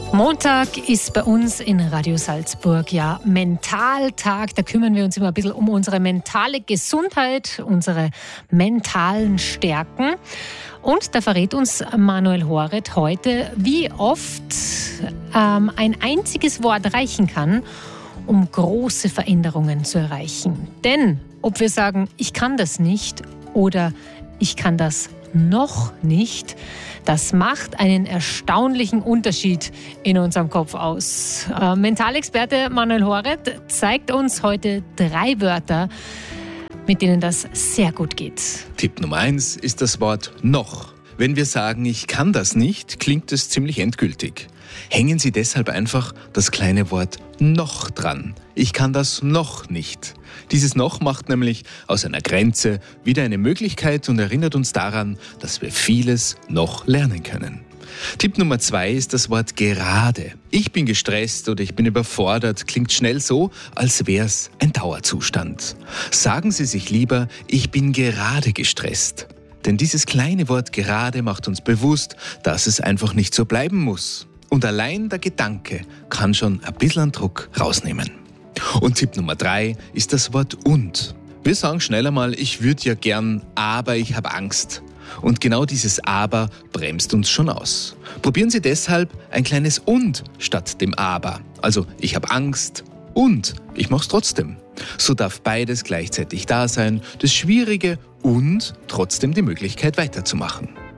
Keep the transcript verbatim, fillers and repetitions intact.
Montag ist bei uns in Radio Salzburg ja Mentaltag. Da kümmern wir uns immer ein bisschen um unsere mentale Gesundheit, unsere mentalen Stärken. Und da verrät uns Manuel Horet heute, wie oft ähm, ein einziges Wort reichen kann, um große Veränderungen zu erreichen. Denn ob wir sagen, ich kann das nicht oder ich kann das noch nicht, das macht einen erstaunlichen Unterschied in unserem Kopf aus. Äh, Mentalexperte Manuel Horet zeigt uns heute drei Wörter, mit denen das sehr gut geht. Tipp Nummer eins ist das Wort noch. Wenn wir sagen, ich kann das nicht, klingt es ziemlich endgültig. Hängen Sie deshalb einfach das kleine Wort noch dran. Ich kann das noch nicht. Dieses noch macht nämlich aus einer Grenze wieder eine Möglichkeit und erinnert uns daran, dass wir vieles noch lernen können. Tipp Nummer zwei ist das Wort gerade. Ich bin gestresst oder ich bin überfordert, klingt schnell so, als wäre es ein Dauerzustand. Sagen Sie sich lieber, ich bin gerade gestresst. Denn dieses kleine Wort gerade macht uns bewusst, dass es einfach nicht so bleiben muss. Und allein der Gedanke kann schon ein bisschen an Druck rausnehmen. Und Tipp Nummer drei ist das Wort und. Wir sagen schneller mal, ich würde ja gern, aber ich habe Angst. Und genau dieses aber bremst uns schon aus. Probieren Sie deshalb ein kleines und statt dem aber. Also ich habe Angst und ich mache es trotzdem. So darf beides gleichzeitig da sein, das Schwierige und trotzdem die Möglichkeit weiterzumachen.